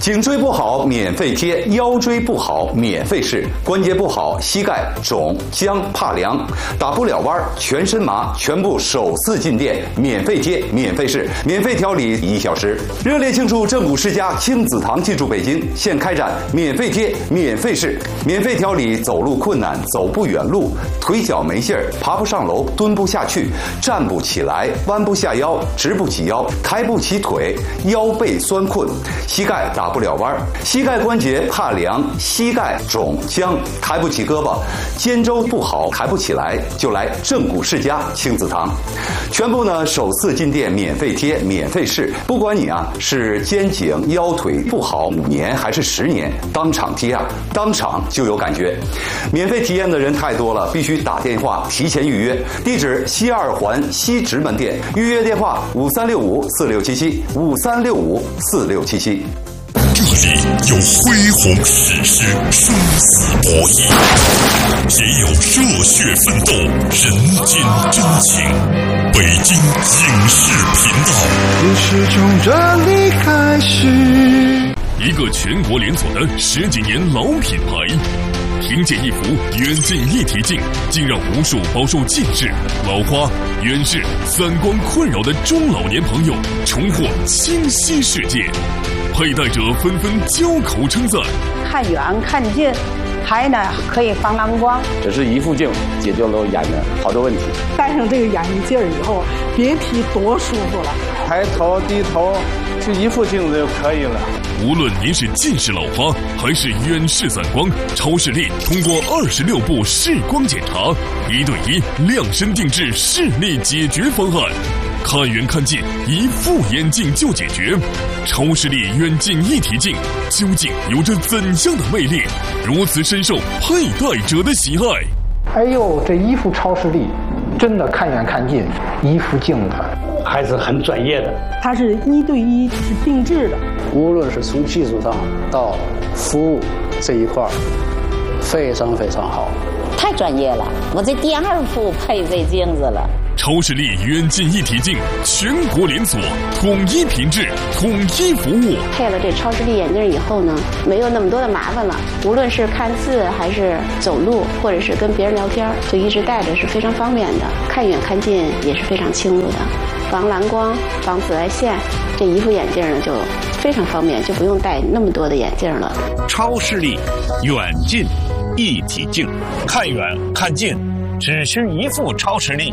颈椎不好免费贴，腰椎不好免费试，关节不好膝盖肿僵怕凉打不了弯全身麻，全部首次进店免费贴免费试，免费调理1小时。热烈庆祝正骨世家亲子堂进驻北京，现开展免费贴免费试，免费调理走路困难、走不远路、腿脚没劲儿、爬不上楼、蹲不下去、站不起来、弯不下腰、直不起腰、抬不起腿、腰背酸困、膝盖打不了弯、膝盖关节怕凉、膝盖肿僵、抬不起胳膊、肩周不好抬不起来，就来正骨世家亲子堂。全部呢首次进店免费贴免费试，不管你是肩颈腰腿不好5年还是10年，当场贴当场就有感觉。免费体验的人太多了，必须打电话提前预约。地址西2环西直门店，预约电话5365467753654677。 这里有恢宏史诗，生死博弈，也有热血奋斗，人间真情。北京影视频道， 故事从这里开始。 一个全国连锁的10几年老品牌，凭借一幅远近一体镜，竟让无数饱受近视、老花、远视、三观困扰的中老年朋友重获清晰世界。佩戴者纷纷交口称赞， 看远看近，还呢可以防蓝光。 只是一副镜解决了眼的好多问题。 戴上这个眼镜以后，别提多舒服了。 抬头低头，就一副镜子就可以了。 无论您是近视老花还是远视散光，超视力通过26步视光检查，1对1量身定制视力解决方案。看远看近，一副眼镜就解决。超视力远近一体镜究竟有着怎样的魅力，如此深受佩戴者的喜爱？ 哎呦，这一副超视力真的看远看近，一副镜子还是很专业的。 它是1对1是定制的， 无论是从技术上到服务这一块，非常非常好。 太专业了，我这第2副配这镜子了。 超视力远近一体镜，全国连锁，统一品质，统一服务。 配了这超视力眼镜以后呢，没有那么多的麻烦了。无论是看字还是走路，或者是跟别人聊天，就一直戴着是非常方便的。看远看近也是非常清楚的，防蓝光、防紫外线。这一副眼镜呢就非常方便，就不用戴那么多的眼镜了。 超视力远近一体镜，看远看近，只需一副超视力。